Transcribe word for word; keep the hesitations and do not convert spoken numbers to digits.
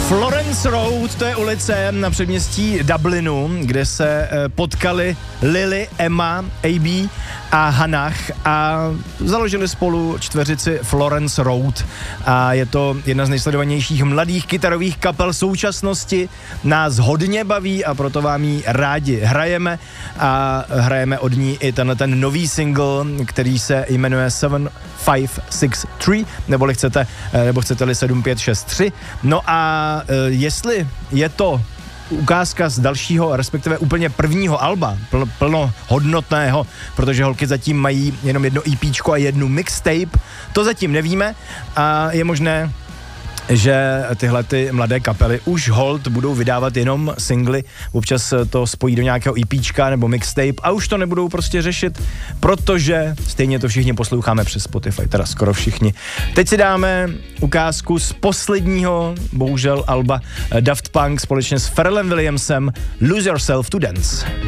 Florence Road, to je ulice na předměstí Dublinu, kde se potkali Lily, Emma, A B a Hannah a založili spolu čtveřici Florence Road. A je to jedna z nejsledovanějších mladých kytarových kapel současnosti. Nás hodně baví a proto vám ji rádi hrajeme. A hrajeme od ní i tenhle ten nový single, který se jmenuje sedm pět šest tři, neboli chcete, nebo chcete-li sedm pět šest tři. No a jestli je to ukázka z dalšího, respektive úplně prvního alba, pl- plnohodnotného, protože holky zatím mají jenom jedno EPčko a jednu mixtape, to zatím nevíme a je možné, že tyhle ty mladé kapely už hold budou vydávat jenom singly, občas to spojí do nějakého EPčka nebo mixtape a už to nebudou prostě řešit, protože stejně to všichni posloucháme přes Spotify, teda skoro všichni. Teď si dáme ukázku z posledního, bohužel, alba Daft Punk společně s Pharrellem Williamsem Lose Yourself to Dance.